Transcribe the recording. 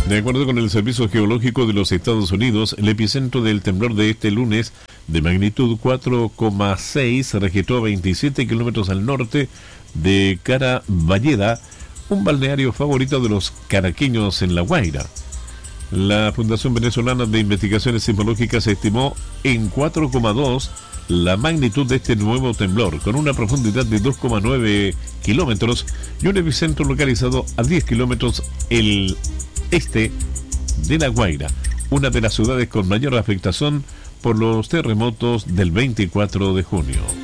De acuerdo con el Servicio Geológico de los Estados Unidos, el epicentro del temblor de este lunes, de magnitud 4,6, se registró a 27 kilómetros al norte de Caraballeda, un balneario favorito de los caraqueños en La Guaira. La Fundación Venezolana de Investigaciones Sismológicas estimó en 4,2 la magnitud de este nuevo temblor, con una profundidad de 2,9 kilómetros y un epicentro localizado a 10 kilómetros el este de La Guaira, una de las ciudades con mayor afectación por los terremotos del 24 de junio.